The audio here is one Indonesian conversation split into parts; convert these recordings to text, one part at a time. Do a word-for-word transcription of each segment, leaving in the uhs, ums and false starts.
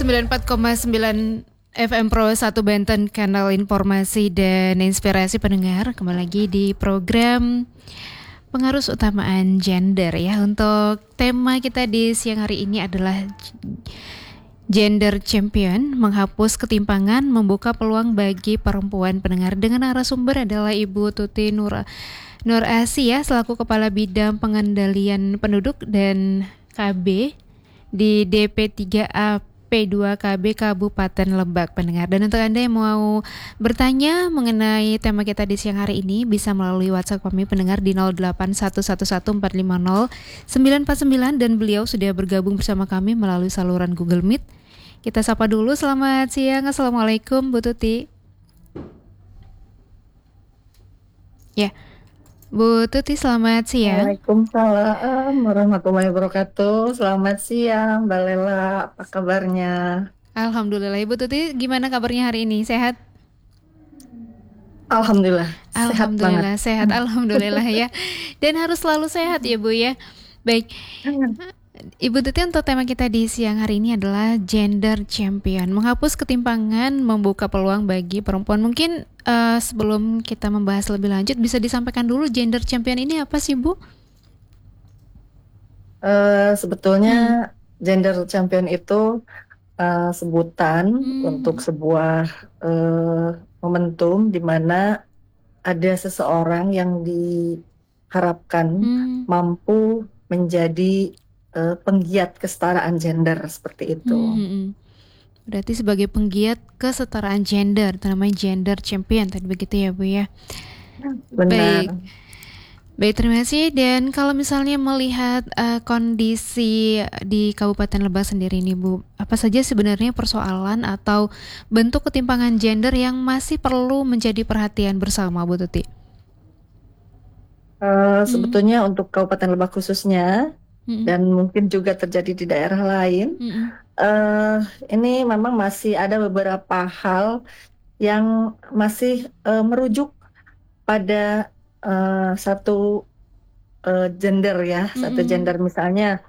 sembilan puluh empat koma sembilan F M Pro satu Banten, kanal informasi dan inspirasi pendengar. Kembali lagi di program Pengaruh Utamaan Gender ya. Untuk tema kita di siang hari ini adalah Gender Champion, menghapus ketimpangan, membuka peluang bagi perempuan. Pendengar, dengan narasumber adalah Ibu Tuti Nur Nur Asia selaku Kepala Bidang Pengendalian Penduduk dan K B di D P tiga A P dua K B Kabupaten Lebak, pendengar. Dan untuk Anda yang mau bertanya mengenai tema kita di siang hari ini, bisa melalui WhatsApp kami pendengar di nol delapan satu satu satu empat lima nol sembilan empat sembilan, dan beliau sudah bergabung bersama kami melalui saluran Google Meet. Kita sapa dulu. Selamat siang. Assalamualaikum Bu Tuti. Ya, Bu Tuti, selamat siang. Waalaikumsalam warahmatullahi wabarakatuh. Selamat siang, Mbak Lela. Apa kabarnya? Alhamdulillah. Ibu Tuti, gimana kabarnya hari ini? Sehat? Alhamdulillah, sehat Alhamdulillah, banget. sehat. Alhamdulillah ya. Dan harus selalu sehat ya Bu ya. Baik, Ibu Tuti, untuk tema kita di siang hari ini adalah Gender Champion, menghapus ketimpangan, membuka peluang bagi perempuan. Mungkin uh, sebelum kita membahas lebih lanjut, bisa disampaikan dulu Gender Champion ini apa sih Bu? Uh, sebetulnya Hmm. Gender Champion itu uh, sebutan Hmm. untuk sebuah uh, momentum di mana ada seseorang yang diharapkan Hmm. mampu menjadi uh, penggiat kesetaraan gender seperti itu. Hmm. Berarti sebagai penggiat kesetaraan gender, namanya Gender Champion tadi, begitu ya Bu ya. Benar. Baik. Baik, terima kasih. Dan kalau misalnya melihat uh, kondisi di Kabupaten Lebak sendiri nih Bu, apa saja sebenarnya persoalan atau bentuk ketimpangan gender yang masih perlu menjadi perhatian bersama Bu Tuti? Uh, Hmm. sebetulnya untuk Kabupaten Lebak khususnya, Hmm. dan mungkin juga terjadi di daerah lain, Hmm. uh, ini memang masih ada beberapa hal yang masih uh, merujuk pada uh, satu uh, gender ya, Hmm. satu gender. Misalnya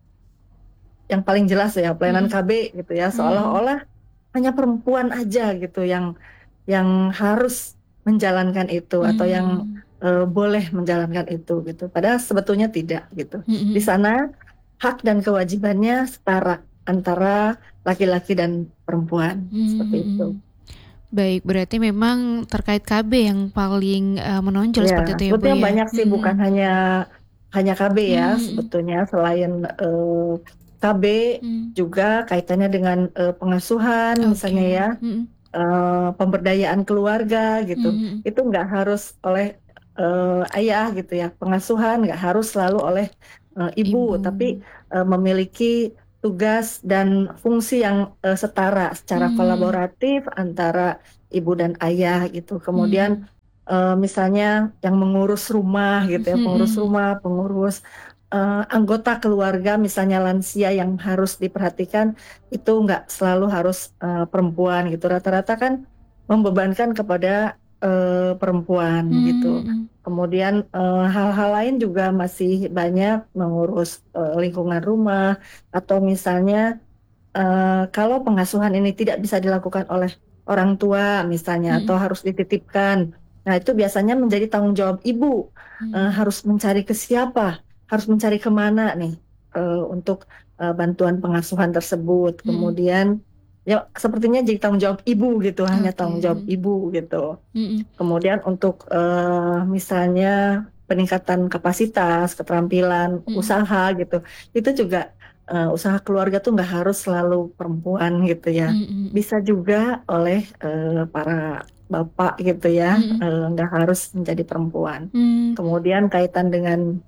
yang paling jelas ya pelayanan Hmm. K B gitu ya, seolah-olah hanya perempuan aja gitu yang yang harus menjalankan itu, atau yang uh, boleh menjalankan itu gitu. Padahal sebetulnya tidak gitu. Hmm. Di sana hak dan kewajibannya setara antara laki-laki dan perempuan, Hmm. seperti itu. Baik, berarti memang terkait K B yang paling uh, menonjol Ya, seperti itu ya Bu sebetulnya ya. banyak sih, Hmm. bukan hanya hanya K B ya, Hmm. sebetulnya selain uh, K B Hmm. juga kaitannya dengan uh, pengasuhan, Oke. misalnya ya, Hmm. uh, pemberdayaan keluarga gitu. Hmm. Itu nggak harus oleh uh, ayah gitu ya, pengasuhan nggak harus selalu oleh uh, ibu, Ibu. tapi uh, memiliki tugas dan fungsi yang uh, setara secara Hmm. kolaboratif antara ibu dan ayah gitu. Kemudian Hmm. Uh, misalnya yang mengurus rumah gitu ya, pengurus Hmm. rumah, pengurus uh, anggota keluarga, misalnya lansia yang harus diperhatikan, itu nggak selalu harus uh, perempuan gitu. Rata-rata kan membebankan kepada uh, perempuan Hmm. gitu. Kemudian uh, hal-hal lain juga masih banyak, mengurus uh, lingkungan rumah, atau misalnya uh, kalau pengasuhan ini tidak bisa dilakukan oleh orang tua misalnya, Hmm. atau harus dititipkan. Nah, itu biasanya menjadi tanggung jawab ibu, Hmm. uh, harus mencari ke siapa, harus mencari kemana nih uh, untuk uh, bantuan pengasuhan tersebut. Hmm. Kemudian ya sepertinya jadi tanggung jawab ibu gitu, hanya Oke. tanggung jawab ibu gitu. Hmm. Kemudian untuk uh, misalnya peningkatan kapasitas, keterampilan, Hmm. usaha gitu, itu juga uh, usaha keluarga tuh nggak harus selalu perempuan gitu ya. Hmm. Bisa juga oleh uh, para bapak gitu ya, Hmm. uh, nggak harus menjadi perempuan. Hmm. Kemudian kaitan dengan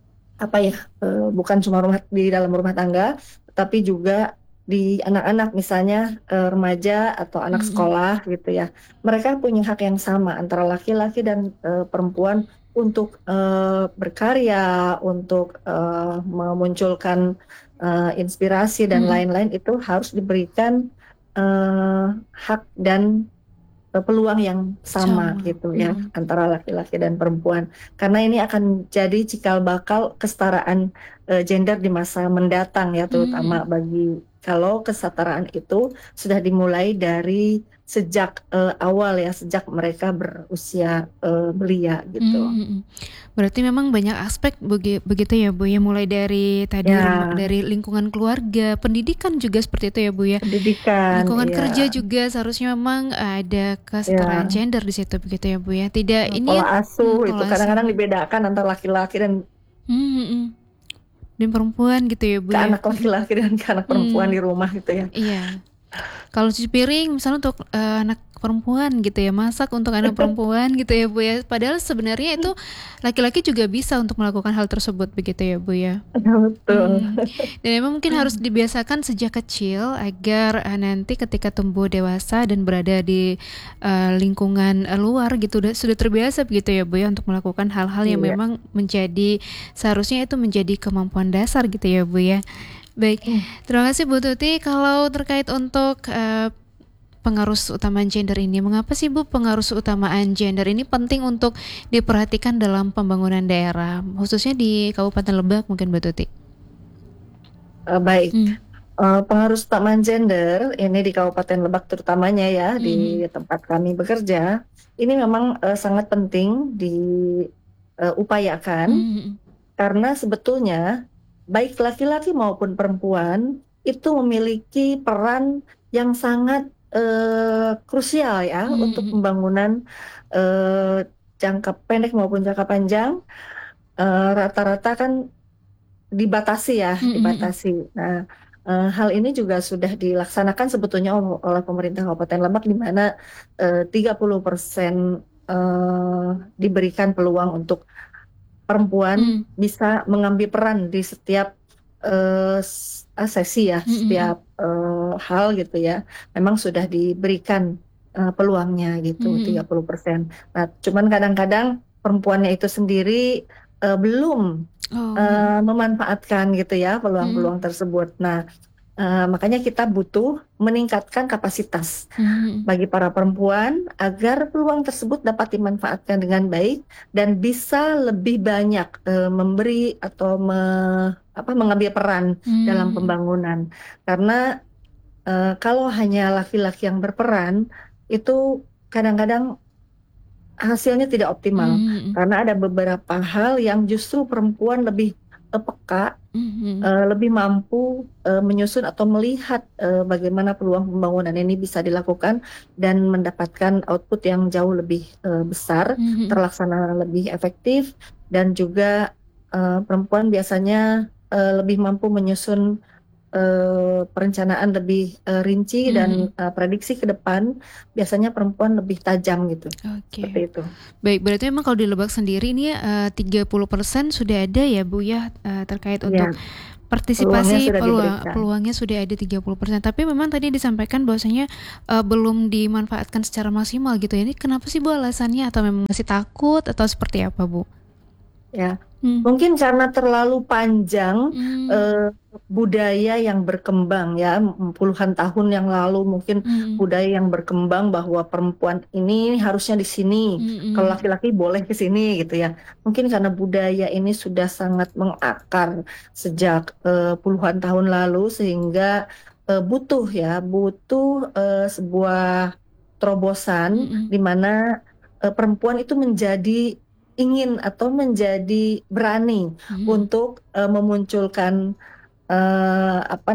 apa ya, uh, bukan cuma rumah di dalam rumah tangga, tapi juga di anak-anak, misalnya uh, remaja atau anak Hmm. sekolah gitu ya. Mereka punya hak yang sama antara laki-laki dan uh, perempuan untuk uh, berkarya, untuk uh, memunculkan uh, inspirasi dan Hmm. lain-lain. Itu harus diberikan uh, hak dan uh, peluang yang sama, Sama. gitu ya, Hmm. antara laki-laki dan perempuan. Karena ini akan jadi cikal bakal kesetaraan uh, gender di masa mendatang ya, terutama Mhm. bagi kalau kesetaraan itu sudah dimulai dari sejak uh, awal ya, sejak mereka berusia uh, belia gitu. Mmm, mhm. Berarti memang banyak aspek begi begitu ya Bu ya, mulai dari tadi rumah Ya, dari lingkungan keluarga, pendidikan juga seperti itu ya Bu ya, pendidikan, lingkungan iya, kerja juga seharusnya memang ada kesetaraan ya, gender di situ begitu ya Bu ya, tidak uh, ini pola ya asuh mmm, itu pola asuh, kadang-kadang mhm. dibedakan antara laki-laki dan Mmm, mhm. Dan perempuan gitu ya Bu ke ya? anak Mhm. laki-laki dan ke anak perempuan Mmm, di rumah gitu ya. iya. Kalau cuci piring misalnya untuk, eee, anak perempuan gitu ya, masak untuk anak perempuan gitu ya Bu ya, padahal sebenarnya itu laki-laki juga bisa untuk melakukan hal tersebut begitu ya Bu ya? Iya betul. Mmm, dan memang mungkin harus dibiasakan sejak kecil agar, eee, nanti ketika tumbuh dewasa dan berada di, eee, lingkungan, eee, luar gitu udah sudah terbiasa begitu ya Bu ya, untuk melakukan hal-hal yang Iya. memang menjadi seharusnya itu menjadi kemampuan dasar gitu ya Bu ya. Baik, Mmm. terima kasih Bu Tuti kalau terkait untuk, eee, pengarus utama gender ini, mengapa sih Bu pengarus utamaan gender ini penting untuk diperhatikan dalam pembangunan daerah, khususnya di Kabupaten Lebak mungkin Bu Tuti? Eee, baik, Mmm. eee, pengarus utamaan gender ini di Kabupaten Lebak terutamanya ya, Mhm di mhm. tempat kami bekerja, ini memang, eee, sangat penting di, eee, upayakan Mmm, mhm. karena sebetulnya baik laki-laki maupun perempuan itu memiliki peran yang sangat, eee, krusial ya Mmm, untuk mhm. pembangunan, eee, jangka pendek maupun jangka panjang, eee, rata-rata kan dibatasi ya, Mhm mhm. dibatasi. Nah, eee, hal ini juga sudah dilaksanakan sebetulnya o oleh pemerintah Kabupaten Lebak di mana, eee, tiga puluh persen, eee, diberikan peluang untuk perempuan Mmm. bisa mengambil peran di setiap, eee, s eee, sesi ya, Mhm mhm. setiap, eee, hal gitu ya, memang sudah diberikan, eee, peluangnya gitu, Mmm, tiga mhm. puluh persen. Nah, cuman kadang-kadang perempuannya itu sendiri, eee, belum, Oh, mhm. eee, memanfaatkan gitu ya Mhm. peluang-peluang tersebut. Nah, eee, makanya kita butuh meningkatkan kapasitas Mmm, mhm. bagi para perempuan agar peluang tersebut dapat dimanfaatkan dengan baik dan bisa lebih banyak, eee, memberi atau me apa, mengambil peran dalam Mmm, mhm. pembangunan. Karena, eee, kalau hanya laki-laki yang berperan, itu kadang-kadang hasilnya tidak optimal. Mmm, mhm. Karena ada beberapa hal yang justru perempuan lebih, eee, peka, Mmm, mhm. eee, lebih mampu, eee, menyusun atau melihat, eee, bagaimana peluang pembangunan ini bisa dilakukan dan mendapatkan output yang jauh lebih, eee, besar, Mmm, mhm. terlaksana lebih efektif dan juga, eee, perempuan biasanya, eee, lebih mampu menyusun, eee, perencanaan lebih, eee, rinci Mmm, dan, mhm. eee, prediksi ke depan biasanya perempuan lebih tajam gitu, Oke. seperti itu. Baik, berarti memang kalau di Lebak sendiri ini, eee, tiga puluh persen sudah ada ya Bu ya, eee, terkait Iya, untuk peluangnya partisipasi sudah pelua diberikan. peluangnya sudah ada tiga puluh persen. Tapi memang tadi disampaikan bahwasanya, eee, belum dimanfaatkan secara maksimal gitu ya, ini kenapa sih Bu alasannya? Atau memang masih takut atau seperti apa Bu? Ya, Mmm. mungkin karena terlalu panjang, Mmm. eee, budaya yang berkembang ya, m puluhan tahun yang lalu mungkin Mhm. budaya yang berkembang bahwa perempuan ini harusnya di sini, kalau Mhm. laki-laki boleh ke sini gitu ya. Mungkin karena budaya ini sudah sangat mengakar sejak, eee, puluhan tahun lalu sehingga, eee, butuh ya, butuh, eee, sebuah terobosan Mhm. di mana, eee, perempuan itu menjadi ingin atau menjadi berani Mhm. untuk, eee, memunculkan, eee, apa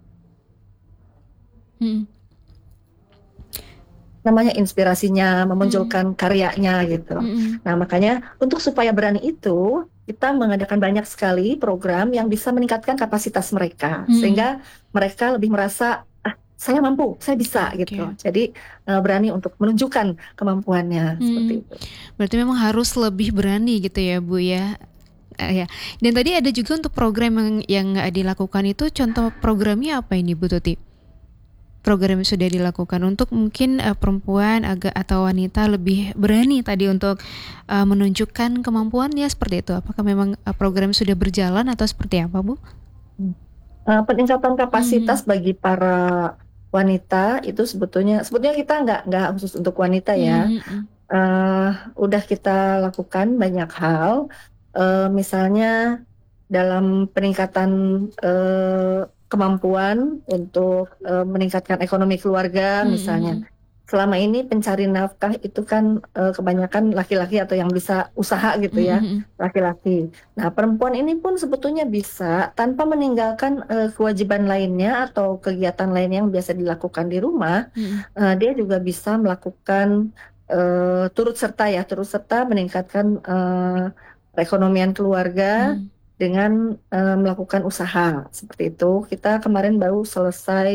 Mhm. namanya, inspirasinya, Mmm. memunculkan karyanya gitu. Mhm. Nah, makanya untuk supaya berani itu, kita mengadakan banyak sekali program yang bisa meningkatkan kapasitas mereka, Mhm. sehingga mereka lebih merasa, "Ah, saya mampu, saya bisa," gitu. Oke. Jadi, eee, berani untuk menunjukkan kemampuannya, Mmm, seperti itu. berarti memang harus lebih berani gitu ya Bu ya? Eee, ya. Dan tadi ada juga untuk program yang yang, eee, dilakukan itu contoh programnya apa ini Bu Tuti? Program yang sudah dilakukan untuk mungkin, eee, perempuan aga atau wanita lebih berani tadi untuk, eee, menunjukkan kemampuannya seperti itu. Apakah memang, eee, program sudah berjalan atau seperti apa Bu? Mmm, eee, peningkatan Mhm. kapasitas bagi para wanita itu sebetulnya sebetulnya kita nggak nggak khusus untuk wanita ya, Mmm, mhm. eee, udah kita lakukan banyak hal, eee, misalnya dalam peningkatan eh, kemampuan untuk eh, meningkatkan ekonomi keluarga misalnya. Mm-mm. Selama ini pencari nafkah itu kan eh, kebanyakan laki-laki atau yang bisa usaha gitu ya, Mm-mm. laki-laki. Nah, perempuan ini pun sebetulnya bisa tanpa meninggalkan eh, kewajiban lainnya atau kegiatan lain yang biasa dilakukan di rumah, Mm-mm. eh, dia juga bisa melakukan eh, turut serta ya, turut serta meningkatkan eh, perekonomian keluarga Mm-mm. dengan eh, melakukan usaha seperti itu. Kita kemarin baru selesai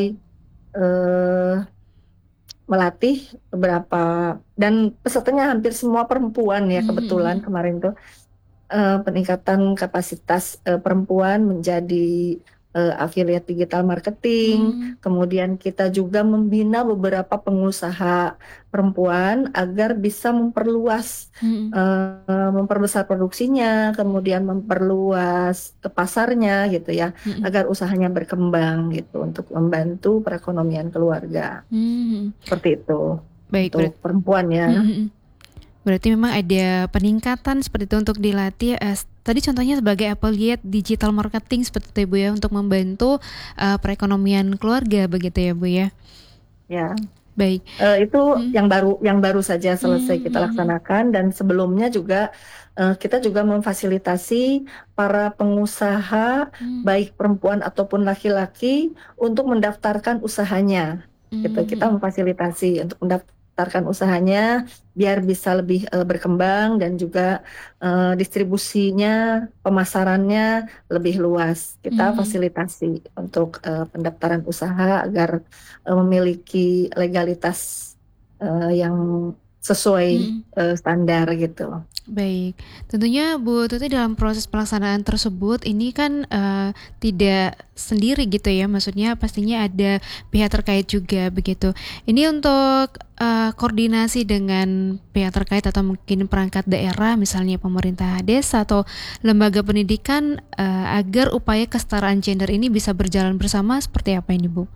eh, melatih beberapa dan pesertanya hampir semua perempuan ya kebetulan Mm-mm. kemarin tuh eh, peningkatan kapasitas eh, perempuan menjadi eh, affiliate digital marketing. Mm-mm. Kemudian kita juga membina beberapa pengusaha perempuan agar bisa memperluas, Mm-mm. eh, memperbesar produksinya, kemudian memperluas ke pasarnya gitu ya, Mm-mm. agar usahanya berkembang gitu untuk membantu perekonomian keluarga. Mm-mm. Seperti itu Baik, untuk berarti. perempuan ya. Mm-mm. Berarti memang ada peningkatan seperti itu untuk dilatih. Eh, tadi contohnya sebagai affiliate digital marketing seperti itu ya Bu ya, untuk membantu eh, perekonomian keluarga begitu ya Bu ya. Ya. Baik. Eh, itu Mm. yang baru yang baru saja selesai kita Mm-mm. laksanakan dan sebelumnya juga eh, kita juga memfasilitasi para pengusaha Mm. baik perempuan ataupun laki-laki untuk mendaftarkan usahanya. Gitu. Kita Mm-mm. memfasilitasi untuk mendaftarkan usahanya biar bisa lebih eh, berkembang dan juga eh, distribusinya, pemasarannya lebih luas. Kita Mm-mm. fasilitasi untuk eh, pendaftaran usaha agar eh, memiliki legalitas eh, yang sesuai Mm-mm. eh, standar gitu. Baik, tentunya Bu Tuti dalam proses pelaksanaan tersebut ini kan eh, tidak sendiri gitu ya, maksudnya pastinya ada pihak terkait juga begitu. Ini untuk eh, koordinasi dengan pihak terkait atau mungkin perangkat daerah, misalnya pemerintah desa atau lembaga pendidikan eh, agar upaya kesetaraan gender ini bisa berjalan bersama seperti apa ini Bu?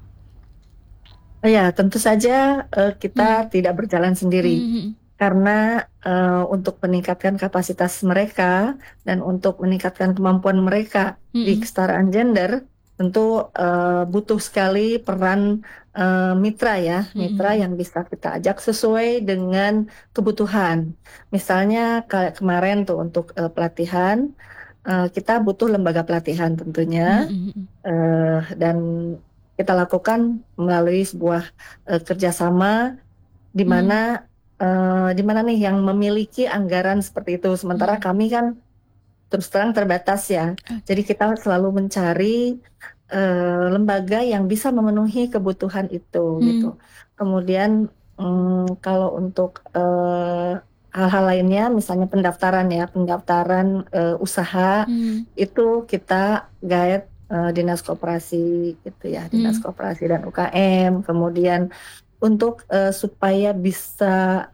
Ya, tentu saja eh, kita Hmm. tidak berjalan sendiri Hmm. karena eh, untuk meningkatkan kapasitas mereka dan untuk meningkatkan kemampuan mereka di Hmm. kesetaraan gender, tentu eh, butuh sekali peran eh, mitra ya, mitra Hmm. yang bisa kita ajak sesuai dengan kebutuhan. Misalnya kayak kemarin tuh untuk eh, pelatihan, eh, kita butuh lembaga pelatihan tentunya Hmm. Hmm. eh, dan kita lakukan melalui sebuah eh, kerjasama di Hmm. mana eh, di mana nih yang memiliki anggaran seperti itu. Sementara Hmm. kami kan terus terang terbatas ya. Jadi Oke. kita selalu mencari eh, lembaga yang bisa memenuhi kebutuhan itu Hmm. gitu. Kemudian mm, kalau untuk eh, hal-hal lainnya, misalnya pendaftaran ya, pendaftaran eh, usaha Hmm. itu kita guide eh, dinas koperasi gitu ya, dinas Hmm. koperasi dan U K M. Kemudian untuk eh, supaya bisa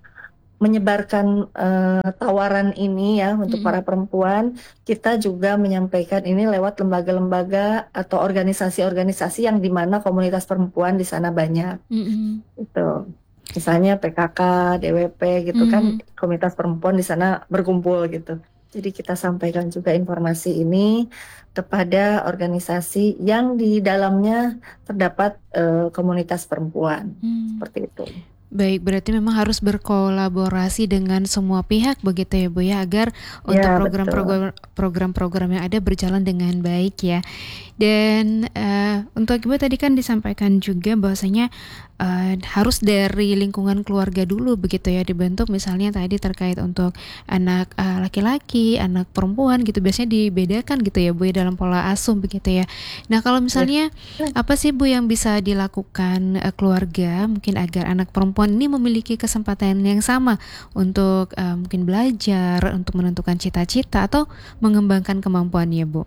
menyebarkan eh, tawaran ini ya untuk Hmm. para perempuan, kita juga menyampaikan ini lewat lembaga-lembaga atau organisasi-organisasi yang di mana komunitas perempuan di sana banyak Hmm. gitu. Misalnya P K K, D W P gitu kan Hmm. komunitas perempuan di sana berkumpul gitu. Jadi kita sampaikan juga informasi ini kepada organisasi yang di dalamnya terdapat eh, komunitas perempuan Hmm. seperti itu. Baik, berarti memang harus berkolaborasi dengan semua pihak begitu ya Bu ya, agar untuk Ya, betul. program-program program-program yang ada berjalan dengan baik ya. Dan eh, untuk Ibu tadi kan disampaikan juga bahwasanya eh, harus dari lingkungan keluarga dulu begitu ya, dibentuk misalnya tadi terkait untuk anak eh, laki-laki, anak perempuan gitu, biasanya dibedakan gitu ya Bu ya dalam pola asuh begitu ya. Nah, kalau Ya. misalnya apa sih Bu yang bisa dilakukan eh, keluarga mungkin agar anak perempuan ini memiliki kesempatan yang sama untuk eh, mungkin belajar, untuk menentukan cita-cita atau mengembangkan kemampuannya Bu?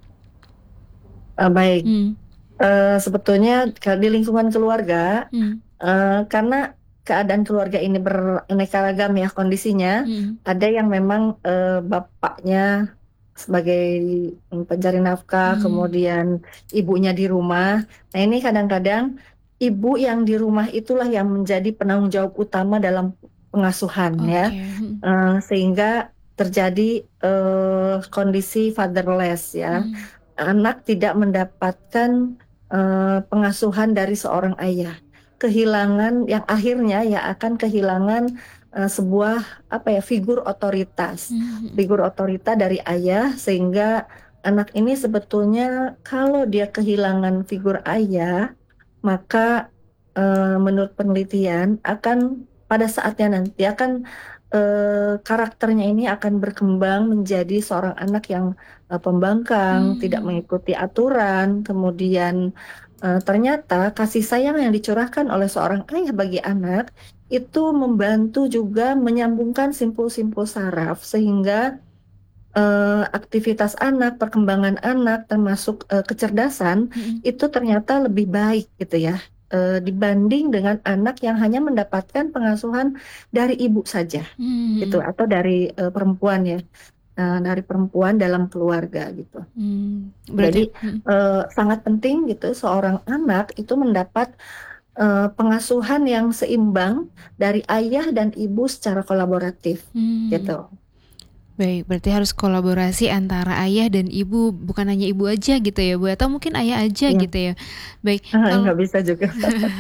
Eh, baik. Hmm. Eh, sebetulnya kalau di lingkungan keluarga, Hmm. eh, karena keadaan keluarga ini beraneka ragam ya kondisinya, Hmm. ada yang memang eh, bapaknya sebagai pencari nafkah, Hmm. kemudian ibunya di rumah. Nah ini kadang-kadang ibu yang di rumah itulah yang menjadi penanggung jawab utama dalam pengasuhan ya. Oke. Hmm. Eh, sehingga terjadi uh, kondisi fatherless ya, Hmm. anak tidak mendapatkan uh, pengasuhan dari seorang ayah, kehilangan yang akhirnya ya akan kehilangan uh, sebuah apa ya figur otoritas, Hmm. figur otorita dari ayah, sehingga anak ini sebetulnya kalau dia kehilangan figur ayah, maka eh, menurut penelitian akan pada saatnya nanti akan eh, karakternya ini akan berkembang menjadi seorang anak yang eh, pembangkang, tidak Hmm. mengikuti aturan, kemudian eh, ternyata kasih sayang yang dicurahkan oleh seorang ayah bagi anak itu membantu juga menyambungkan simpul-simpul saraf sehingga eh, aktivitas anak, perkembangan anak, termasuk eh, kecerdasan, Hmm. itu ternyata lebih baik gitu ya, eh, dibanding dengan anak yang hanya mendapatkan pengasuhan dari ibu saja, gitu, Hmm. atau dari eh, perempuan ya, eh, dari perempuan dalam keluarga gitu. Hmm. Jadi Berarti hmm. eh, sangat penting gitu seorang anak itu mendapat eh, pengasuhan yang seimbang dari ayah dan ibu secara kolaboratif, Hmm. gitu. Baik, berarti harus kolaborasi antara ayah dan ibu, bukan hanya ibu aja gitu ya Bu, atau mungkin ayah aja Ya, gitu ya. Baik, kalau nggak bisa juga.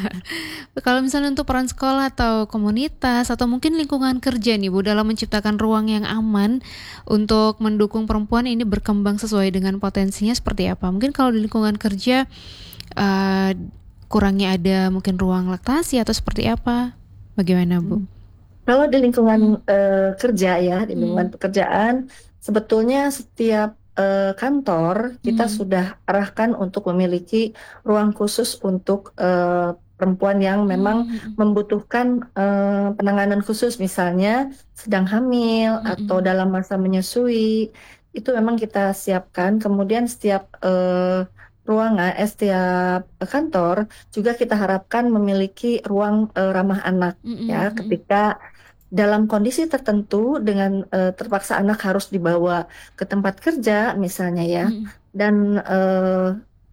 kalau misalnya untuk peran sekolah atau komunitas atau mungkin lingkungan kerja nih Bu dalam menciptakan ruang yang aman untuk mendukung perempuan ini berkembang sesuai dengan potensinya seperti apa? Mungkin kalau di lingkungan kerja eh, kurangnya ada mungkin ruang laktasi atau seperti apa? Bagaimana Bu? Hmm. Kalau di Hmm. lingkungan eh, kerja ya, di Hmm. lingkungan pekerjaan, sebetulnya setiap eh, kantor kita Hmm. sudah arahkan untuk memiliki ruang khusus untuk eh, perempuan yang memang Hmm. membutuhkan eh, penanganan khusus, misalnya sedang hamil atau Hmm. dalam masa menyusui, itu memang kita siapkan. Kemudian setiap eh, ruangan, eh, setiap kantor juga kita harapkan memiliki ruang eh, ramah anak ya, Hmm. ketika dalam kondisi tertentu dengan eh, terpaksa anak harus dibawa ke tempat kerja misalnya ya, Hmm. dan eh,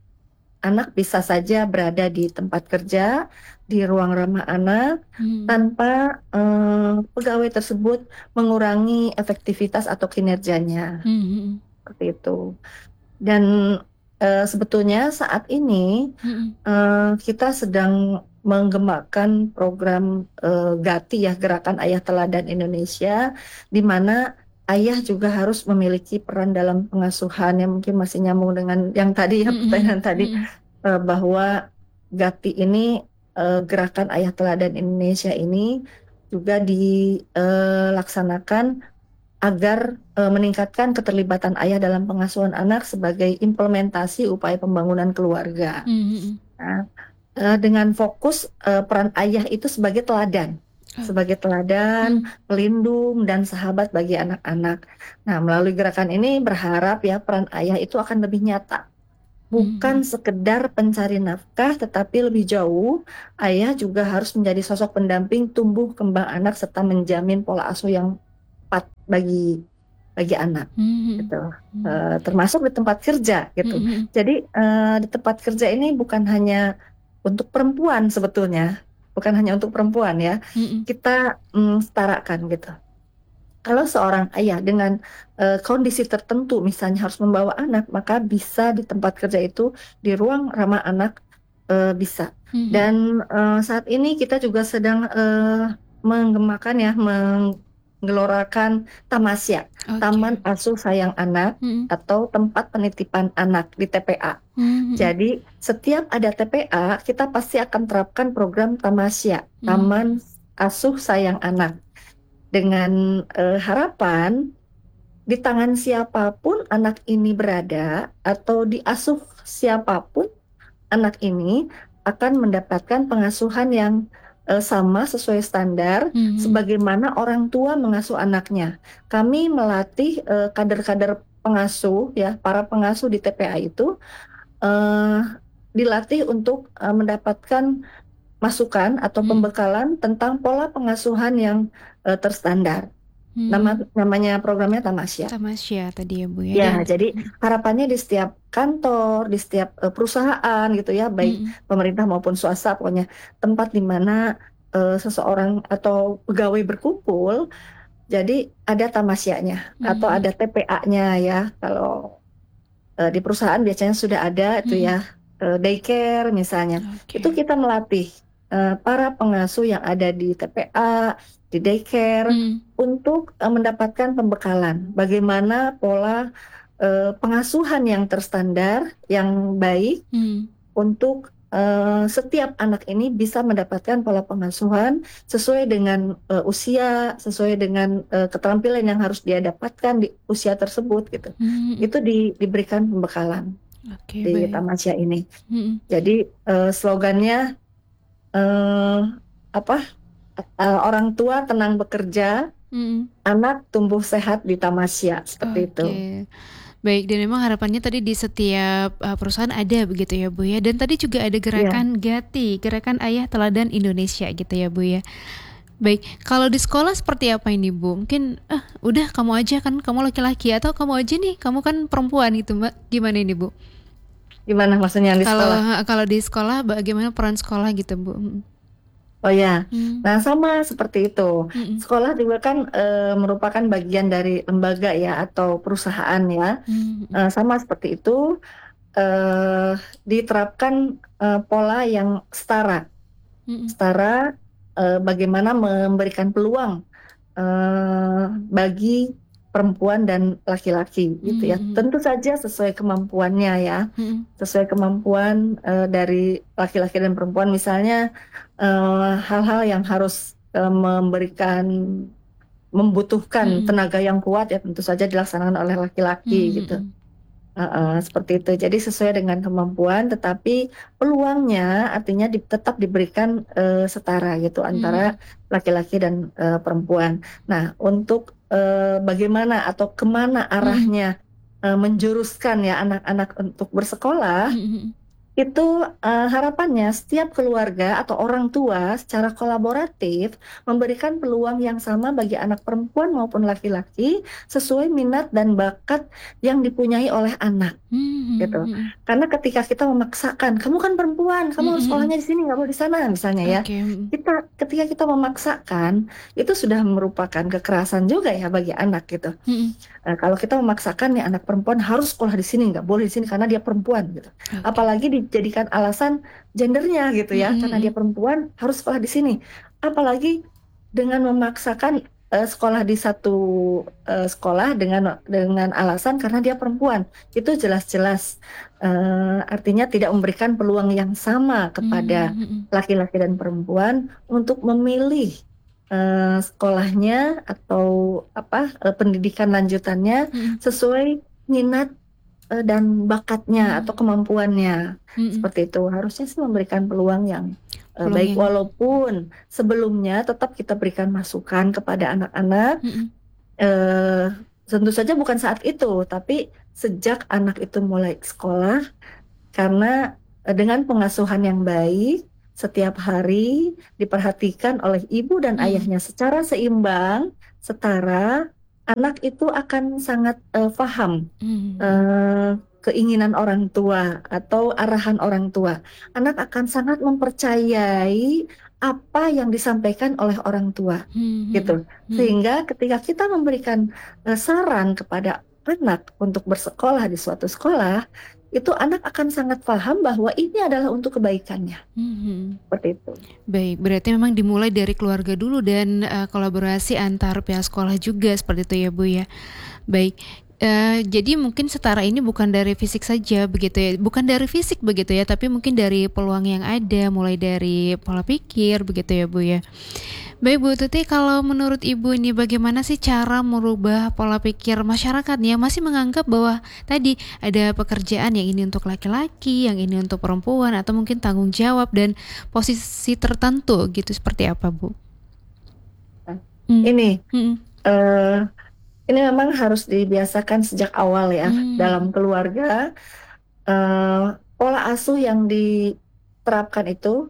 anak bisa saja berada di tempat kerja di ruang ramah anak Hmm. tanpa eh, pegawai tersebut mengurangi efektivitas atau kinerjanya, Hmm. seperti itu. Dan eh, sebetulnya saat ini Hmm. eh, kita sedang mengembangkan program eh, GATI ya, Gerakan Ayah Teladan Indonesia, di mana ayah juga harus memiliki peran dalam pengasuhan, yang mungkin masih nyambung dengan yang tadi ya, Hmm. pertanyaan tadi, Hmm. eh, bahwa GATI ini, eh, Gerakan Ayah Teladan Indonesia ini juga dilaksanakan agar eh, meningkatkan keterlibatan ayah dalam pengasuhan anak sebagai implementasi upaya pembangunan keluarga. Hmm. Nah, eh, dengan fokus eh, peran ayah itu sebagai teladan, Oh. sebagai teladan, Hmm. pelindung dan sahabat bagi anak-anak. Nah, melalui gerakan ini berharap ya peran ayah itu akan lebih nyata. Hmm. Bukan sekedar pencari nafkah, tetapi lebih jauh, ayah juga harus menjadi sosok pendamping tumbuh kembang anak serta menjamin pola asuh yang tepat bagi bagi anak, Hmm. gitu. Hmm. Eh, termasuk di tempat kerja, gitu. Hmm. Jadi eh, di tempat kerja ini bukan hanya untuk perempuan sebetulnya, bukan hanya untuk perempuan ya. Hmm. Kita mm, setarakan gitu. Kalau seorang ayah dengan eh, kondisi tertentu, misalnya harus membawa anak, maka bisa di tempat kerja itu, di ruang ramah anak, eh, bisa. Hmm. Dan eh, saat ini kita juga sedang eh, menggemakan ya, menggelorakan Tamasya, Oke. Taman Asuh Sayang Anak, Hmm. atau tempat penitipan anak di T P A. Hmm. Jadi setiap ada T P A, kita pasti akan terapkan program Tamasya, Hmm. Taman Asuh Sayang Anak, dengan eh, harapan di tangan siapapun anak ini berada atau diasuh siapapun anak ini akan mendapatkan pengasuhan yang eh, sama sesuai standar Hmm. sebagaimana orang tua mengasuh anaknya. Kami melatih eh, kader-kader pengasuh ya, para pengasuh di T P A itu eh, dilatih untuk eh, mendapatkan masukan atau Hmm. pembekalan tentang pola pengasuhan yang eh, terstandar. Nama Hmm. namanya programnya Tamasya. Tamasya tadi ya Bu ya. Ya, Dan jadi hmm. harapannya di setiap kantor, di setiap eh, perusahaan gitu ya, baik Hmm. pemerintah maupun swasta, pokoknya tempat di mana eh, seseorang atau pegawai berkumpul, Jadi ada tamasyanya atau Mhm. ada T P A-nya ya. Kalau uh, di perusahaan biasanya sudah ada itu Mhm. ya, uh, daycare misalnya. Itu Oke. kita melatih uh, para pengasuh yang ada di T P A, di daycare Mhm. untuk uh, mendapatkan pembekalan. Bagaimana pola uh, pengasuhan yang terstandar, yang baik Mhm. untuk uh, setiap anak ini bisa mendapatkan pola pengasuhan sesuai dengan uh, usia, sesuai dengan uh, keterampilan yang harus dia dapatkan di usia tersebut gitu. Mhm. Itu di, diberikan pembekalan Oke, di baik. Tamasya ini. Mhm. Jadi uh, slogannya uh, apa? Uh, orang tua tenang bekerja, Mhm. anak tumbuh sehat di Tamasya, seperti itu. Oke. Baik, dan memang harapannya tadi di setiap uh, perusahaan ada begitu ya Bu ya. Dan tadi juga ada Ya. gerakan Gati, gerakan Ayah Teladan Indonesia gitu ya Bu ya. Baik, kalau di sekolah seperti apa ini Bu? Mungkin ah udah kamu aja kan kamu laki-laki atau kamu aja nih kamu kan perempuan gitu Mbak. Gimana ini Bu? Gimana maksudnya yang di Kalau sekolah? kalau di sekolah bagaimana peran sekolah gitu Bu? Mm. Oh ya, Hmm. nah sama seperti itu. Mm-mm. Sekolah juga kan e, merupakan bagian dari lembaga ya atau perusahaan ya. Mm-mm. E, sama seperti itu, e, diterapkan e, pola yang setara. Mm-mm. Setara e, bagaimana memberikan peluang e, bagi perempuan dan laki-laki gitu ya. Mm-mm. Tentu saja sesuai kemampuannya ya. Mm-mm. Sesuai kemampuan uh, dari laki-laki dan perempuan, misalnya uh, hal-hal yang harus uh, memberikan membutuhkan Mm-mm. tenaga yang kuat ya tentu saja dilaksanakan oleh laki-laki gitu. Mm-mm. Uh, uh, seperti itu. Jadi sesuai dengan kemampuan, tetapi peluangnya artinya di, tetap diberikan uh, setara gitu Mm-mm. antara laki-laki dan uh, perempuan. Nah, untuk uh, bagaimana atau kemana Mm-mm. arahnya uh, menjuruskan ya anak-anak untuk bersekolah, Mm-mm. itu uh, harapannya setiap keluarga atau orang tua secara kolaboratif memberikan peluang yang sama bagi anak perempuan maupun laki-laki sesuai minat dan bakat yang dipunyai oleh anak gitu. Mm-mm. Karena ketika kita memaksakan, kamu kan perempuan, kamu harus Mm-mm. sekolahnya di sini, nggak boleh di sana, misalnya ya. Oke. Mm. Kita ketika kita memaksakan, itu sudah merupakan kekerasan juga ya bagi anak gitu. Mm-mm. Nah, kalau kita memaksakan nih anak perempuan harus sekolah di sini, nggak boleh di sini karena dia perempuan gitu. Oke. Apalagi dijadikan alasan gendernya gitu ya, karena dia Mm-mm. perempuan harus sekolah di sini. Apalagi dengan memaksakan uh, sekolah di satu uh, sekolah dengan dengan alasan karena dia perempuan, itu jelas-jelas uh, artinya tidak memberikan peluang yang sama kepada Mm-mm. laki-laki dan perempuan untuk memilih uh, sekolahnya atau apa uh, pendidikan lanjutannya Mm-mm. sesuai minat uh, dan bakatnya atau Mm. kemampuannya. Mm-mm. Seperti itu harusnya sih memberikan peluang yang uh, Peluang baik, yang walaupun sebelumnya tetap kita berikan masukan kepada anak-anak. Mm-mm. Uh, tentu saja bukan saat itu, tapi sejak anak itu mulai sekolah, karena uh, dengan pengasuhan yang baik setiap hari diperhatikan oleh ibu dan Mm. ayahnya secara seimbang, setara, anak itu akan sangat uh, paham Mm. uh, keinginan orang tua atau arahan orang tua. Anak akan sangat mempercayai apa yang disampaikan oleh orang tua, Mm. gitu. Mm. Sehingga ketika kita memberikan uh, saran kepada anak untuk bersekolah di suatu sekolah, itu anak akan sangat paham bahwa ini adalah untuk kebaikannya. Mm. Seperti itu. Baik, berarti memang dimulai dari keluarga dulu dan uh, kolaborasi antar pihak sekolah juga seperti itu ya Bu ya. Baik, uh, jadi mungkin setara ini bukan dari fisik saja begitu ya, bukan dari fisik begitu ya, tapi mungkin dari peluang yang ada, mulai dari pola pikir begitu ya Bu ya. Baik Bu Tuti, kalau menurut Ibu ini bagaimana sih cara merubah pola pikir masyarakat yang masih menganggap bahwa tadi ada pekerjaan yang ini untuk laki-laki, yang ini untuk perempuan, atau mungkin tanggung jawab dan posisi tertentu gitu, seperti apa Bu? Nah, Mm. ini Mm. uh, ini memang harus dibiasakan sejak awal ya Mm. dalam keluarga. Uh, pola asuh yang diterapkan itu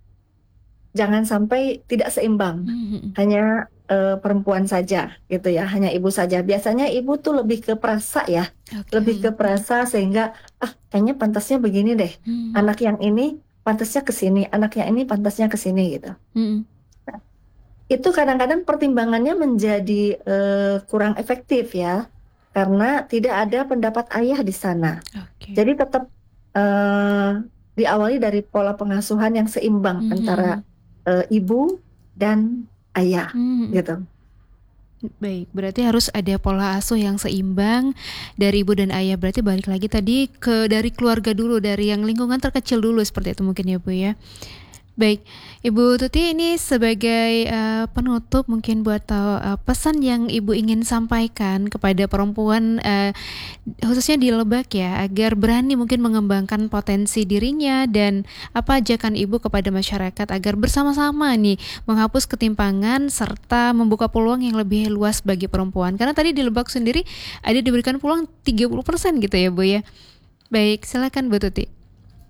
jangan sampai tidak seimbang, Mm. hanya uh, perempuan saja gitu ya, hanya ibu saja. Biasanya ibu tuh lebih ke perasa ya, Oke. lebih ke Mm. perasa sehingga ah kayaknya pantasnya begini deh, Mm. anak yang ini pantasnya ke sini, anak yang ini pantasnya ke sini gitu. Mm. itu kadang-kadang pertimbangannya menjadi uh, kurang efektif ya, karena tidak ada pendapat ayah di sana. Oke. Jadi tetap uh, diawali dari pola pengasuhan yang seimbang Mhm. antara uh, ibu dan ayah, Mhm. gitu. Baik, berarti harus ada pola asuh yang seimbang dari ibu dan ayah. Berarti balik lagi tadi ke dari keluarga dulu, dari yang lingkungan terkecil dulu seperti itu mungkin ya Bu ya. Baik, Ibu Tuti, ini sebagai uh, penutup mungkin buat tahu uh, pesan yang Ibu ingin sampaikan kepada perempuan uh, khususnya di Lebak ya, agar berani mungkin mengembangkan potensi dirinya, dan apa ajakan Ibu kepada masyarakat agar bersama-sama nih menghapus ketimpangan serta membuka peluang yang lebih luas bagi perempuan. Karena tadi di Lebak sendiri ada diberikan peluang tiga puluh persen gitu ya Bu ya. Baik, silakan Bu Tuti.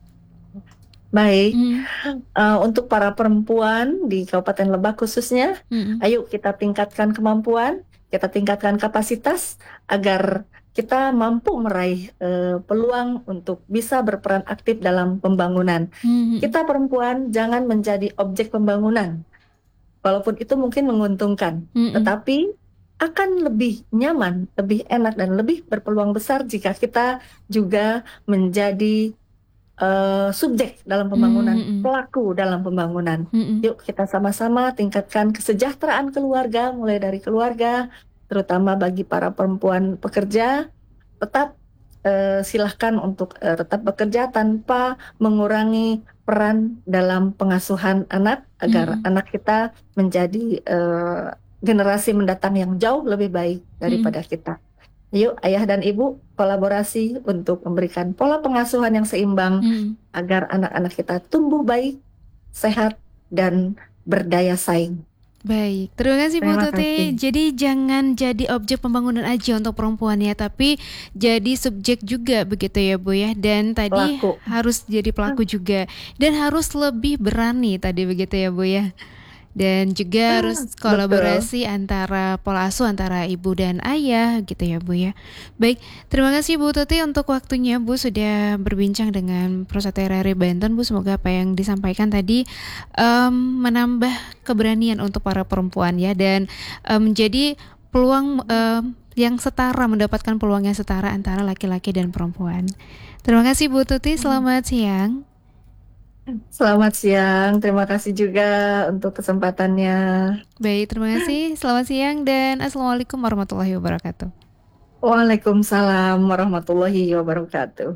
Baik, Hmm. uh, untuk para perempuan di Kabupaten Lebak khususnya, Hmm. ayo kita tingkatkan kemampuan, kita tingkatkan kapasitas agar kita mampu meraih uh, peluang untuk bisa berperan aktif dalam pembangunan. Hmm. Kita perempuan jangan menjadi objek pembangunan, walaupun itu mungkin menguntungkan, Hmm. tetapi akan lebih nyaman, lebih enak, dan lebih berpeluang besar jika kita juga menjadi Uh, subjek dalam pembangunan, Mm-mm. pelaku dalam pembangunan. Mm-mm. Yuk kita sama-sama tingkatkan kesejahteraan keluarga, mulai dari keluarga, terutama bagi para perempuan pekerja. Tetap uh, silahkan untuk uh, tetap bekerja tanpa mengurangi peran dalam pengasuhan anak, agar Mm-mm. anak kita menjadi uh, generasi mendatang yang jauh lebih baik daripada Mm-mm. kita. Yuk ayah dan ibu kolaborasi untuk memberikan pola pengasuhan yang seimbang Mm. agar anak-anak kita tumbuh baik, sehat, dan berdaya saing. Baik, terima kasih Bu Terima Tuti. kasih. Jadi jangan jadi objek pembangunan aja untuk perempuan ya, tapi jadi subjek juga begitu ya Bu ya. Dan tadi Pelaku. harus jadi pelaku juga, dan harus lebih berani tadi begitu ya Bu ya. Dan juga harus kolaborasi Betul. antara pola asuh antara ibu dan ayah gitu ya Bu ya. Baik, terima kasih Bu Tuti untuk waktunya Bu, sudah berbincang dengan Prosate R R I Banten Bu. Semoga apa yang disampaikan tadi um, menambah keberanian untuk para perempuan ya, dan um, menjadi peluang um, yang setara, mendapatkan peluang yang setara antara laki-laki dan perempuan. Terima kasih Bu Tuti, selamat siang. Selamat siang, terima kasih juga untuk kesempatannya. Baik, terima kasih. Selamat siang dan Assalamualaikum warahmatullahi wabarakatuh. Waalaikumsalam warahmatullahi wabarakatuh.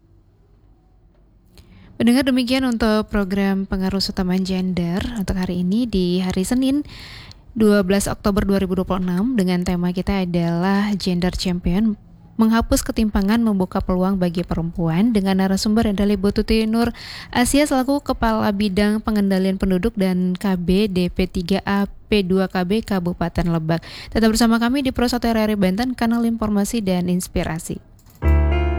Mendengar demikian untuk program Pengaruh Utama Gender untuk hari ini di hari Senin dua belas Oktober dua ribu dua puluh enam, dengan tema kita adalah Gender Champion, menghapus ketimpangan membuka peluang bagi perempuan, dengan narasumber adalah Ibu Tuti Nur Asia selaku Kepala Bidang Pengendalian Penduduk dan K B D P tiga A P dua K B Kabupaten Lebak. Tetap bersama kami di Prosate R R I Banten, kanal informasi dan inspirasi.